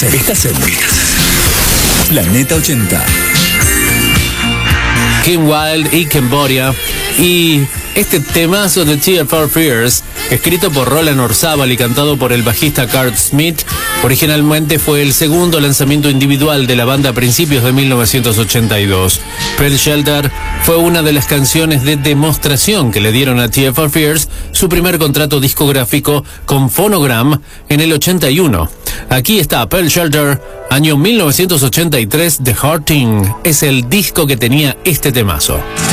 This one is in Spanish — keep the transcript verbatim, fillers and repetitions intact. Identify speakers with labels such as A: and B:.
A: Estás en Planeta ochenta.
B: Kim Wilde y Cambodia. Y este temazo de Tears for Fears, escrito por Roland Orzabal y cantado por el bajista Kurt Smith, originalmente fue el segundo lanzamiento individual de la banda a principios de mil novecientos ochenta y dos. Pearl Shelter fue una de las canciones de demostración que le dieron a Tears for Fears su primer contrato discográfico con Phonogram en el ochenta y uno. Aquí está Pearl Shelter, año mil novecientos ochenta y tres, The Hurting. Es el disco que tenía este temazo.